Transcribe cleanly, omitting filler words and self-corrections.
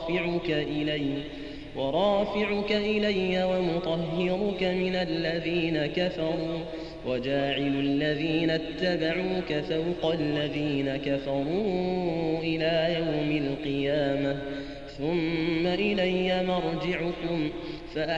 ورافعك إلي ومطهرك من الذين كفروا وجاعل الذين اتبعوك فوق الذين كفروا إلى يوم القيامة ثم إلي مرجعكم